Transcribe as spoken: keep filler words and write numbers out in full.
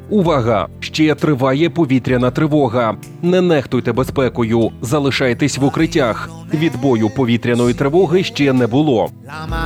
Увага! Ще триває повітряна тривога. Не нехтуйте безпекою, залишайтесь в укриттях. Відбою повітряної тривоги ще не було. Llama